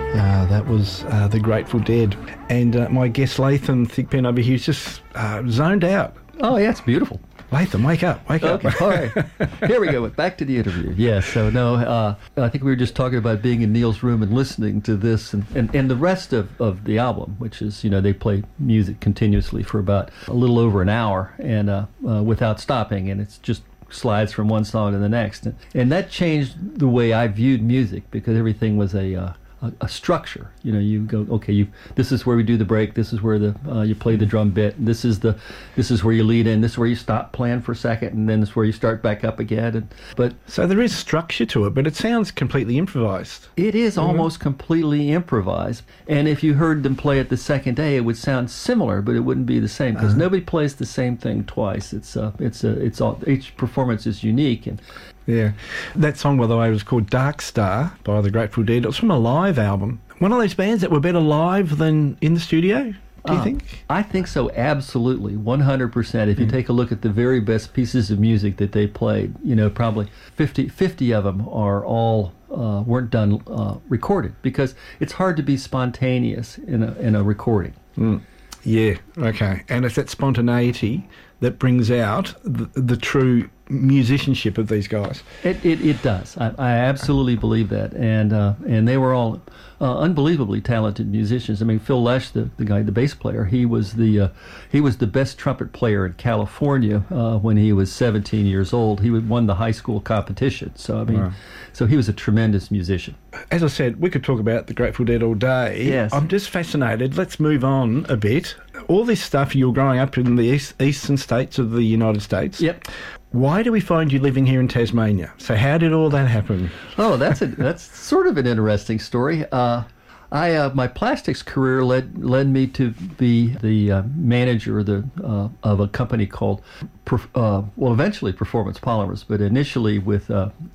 That was the Grateful Dead. And my guest Latham Thigpen over here is just zoned out. Oh, yeah, it's beautiful. Latham, wake up. Okay, all right. Here we go. Back to the interview. Yeah, so no, I think we were just talking about being in Neil's room and listening to this and the rest of the album, which is, they play music continuously for about a little over an hour and without stopping, and it's just slides from one song to the next. And that changed the way I viewed music because everything was a structure. You go, okay, this is where we do the break, this is where you play the drum bit, this is where you lead in, this is where you stop playing for a second, and then this is where you start back up again. So there is structure to it, but it sounds completely improvised. It is almost completely improvised. And if you heard them play it the second day, it would sound similar, but it wouldn't be the same because nobody plays the same thing twice. It's all, each performance is unique. And yeah. That song, by the way, was called Dark Star by the Grateful Dead. It was from a live album. One of those bands that were better live than in the studio, do you think? I think so, absolutely, 100%. If you take a look at the very best pieces of music that they played, probably 50 of them are all weren't done recorded because it's hard to be spontaneous in a recording. Yeah, okay. And it's that spontaneity that brings out the true musicianship of these guys. It does. I absolutely believe that. And they were all unbelievably talented musicians. I mean, Phil Lesh, the guy, the bass player, he was the best trumpet player in California when he was 17 years old. He won the high school competition. So I mean, so he was a tremendous musician. As I said, we could talk about the Grateful Dead all day. Yes. I'm just fascinated. Let's move on a bit. All this stuff, you were growing up in the eastern states of the United States. Yep. Why do we find you living here in Tasmania? So how did all that happen? Oh, that's sort of an interesting story. My plastics career led me to be the manager of a company called, eventually Performance Polymers, but initially with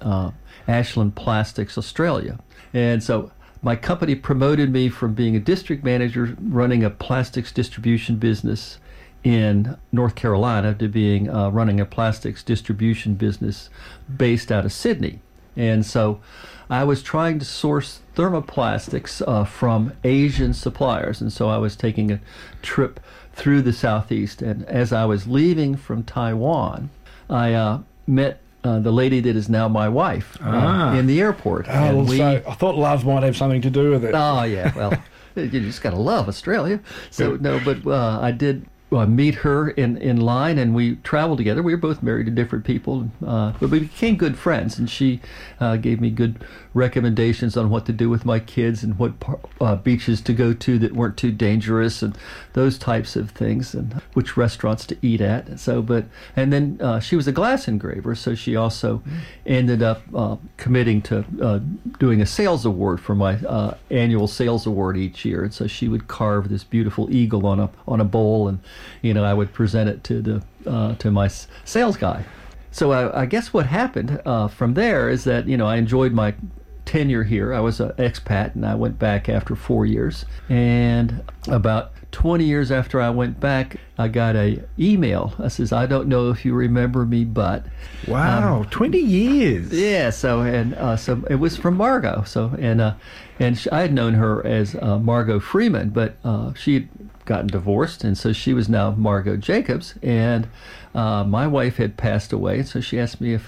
Ashland Plastics Australia. And so my company promoted me from being a district manager running a plastics distribution business in North Carolina to being running a plastics distribution business based out of Sydney. And so I was trying to source thermoplastics from Asian suppliers. And so I was taking a trip through the Southeast. And as I was leaving from Taiwan, I met the lady that is now my wife in the airport. So I thought love might have something to do with it. Oh, yeah. Well, you just got to love Australia. So, no, but I did meet her in line, and we traveled together. We were both married to different people, but we became good friends, and she gave me good recommendations on what to do with my kids and what beaches to go to that weren't too dangerous and those types of things, and which restaurants to eat at. And then she was a glass engraver, so she also ended up committing to doing a sales award for my annual sales award each year. And so she would carve this beautiful eagle on a bowl, and I would present it to my sales guy. So I guess what happened from there is that I enjoyed my tenure here. I was an expat, and I went back after 4 years. And about 20 years after I went back, I got a email that says, "I don't know if you remember me, but..." Wow, 20 years. Yeah, so it was from Margot. I had known her as Margot Freeman, but she had gotten divorced, and so she was now Margot Jacobs, and my wife had passed away. So she asked me if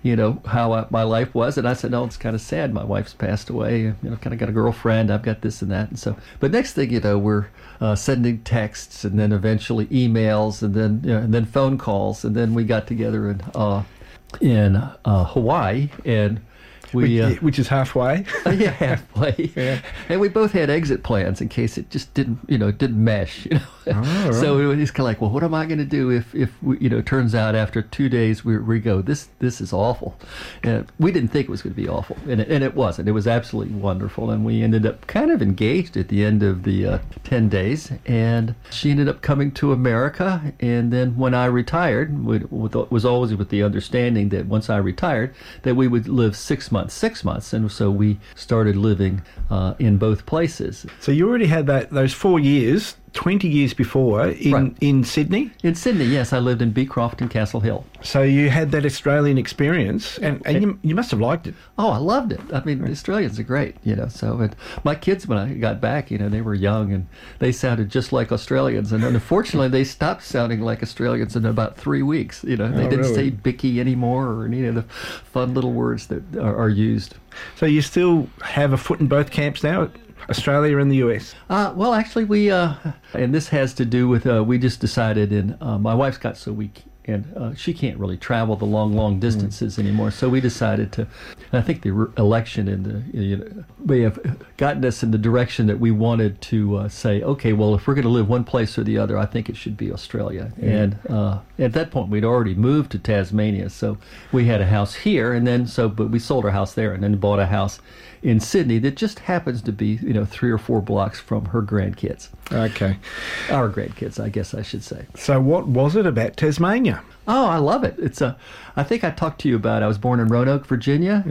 how my life was, and I said, "No, it's kind of sad. My wife's passed away. Kind of got a girlfriend. I've got this and that." And so, but next thing we're sending texts, and then eventually emails, and then phone calls, and then we got together in Hawaii, and which is halfway. Yeah, halfway. Yeah. And we both had exit plans in case it just didn't mesh. Oh, right. So it was kind of like, well, what am I going to do if it turns out after 2 days we go, this is awful. And we didn't think it was going to be awful, and it wasn't. It was absolutely wonderful, and we ended up kind of engaged at the end of the 10 days. And she ended up coming to America, and then when I retired, was always with the understanding that once I retired, that we would live 6 months, and so we started living in both places. So you already had those 4 years 20 years before in Sydney. In Sydney, yes. I lived in Beecroft and Castle Hill. So you had that Australian experience, and you must have liked it. Oh, I loved it. I mean, the Australians are great, So my kids, when I got back, they were young and they sounded just like Australians. And unfortunately, they stopped sounding like Australians in about 3 weeks. They didn't say bicky anymore or any of the fun little words that are used. So you still have a foot in both camps now? Australia and the US? Well, actually, we, and this has to do with, we just decided my wife's got so weak and she can't really travel the long distances anymore. So we decided to, I think the election and may have gotten us in the direction that we wanted to say, okay, well, if we're going to live one place or the other, I think it should be Australia. And at that point, we'd already moved to Tasmania. So we had a house here, and then but we sold our house there and then bought a house in Sydney that just happens to be, 3 or 4 blocks from her grandkids. Okay. Our grandkids, I guess I should say. So what was it about Tasmania? Oh, I love it. It's I think I talked to you about, I was born in Roanoke, Virginia,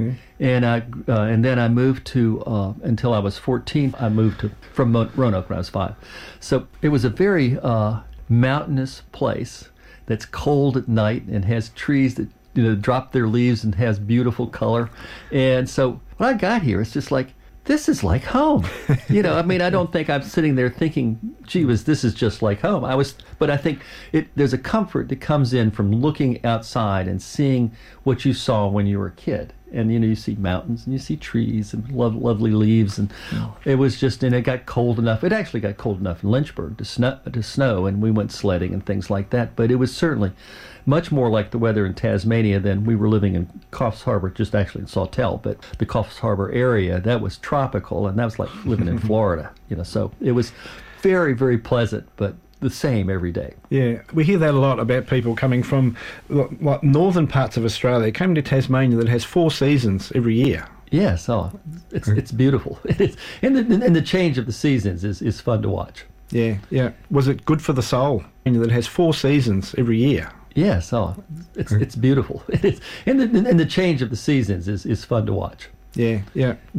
and then I moved to, until I was 14, I moved from Roanoke when I was 5. So it was a very mountainous place that's cold at night and has trees that drop their leaves and has beautiful color. And so when I got here, it's just like, this is like home. I mean, I don't think I'm sitting there thinking, gee whiz, this is just like home. But I think there's a comfort that comes in from looking outside and seeing what you saw when you were a kid. And, you see mountains and you see trees and lovely leaves. And it was just, and it got cold enough. It actually got cold enough in Lynchburg to snow, and we went sledding and things like that. But it was certainly much more like the weather in Tasmania than we were living in Coffs Harbour, just actually in Sawtell. But the Coffs Harbour area, that was tropical, and that was like living in Florida. So it was very, very pleasant, but the same every day. Yeah, we hear that a lot about people coming from like northern parts of Australia, coming to Tasmania that has 4 seasons every year. Yes, it's beautiful. It is, and the change of the seasons is fun to watch. Yeah. Was it good for the soul? That has 4 seasons every year. Yes, it's beautiful. It is, and the change of the seasons is fun to watch. Yeah.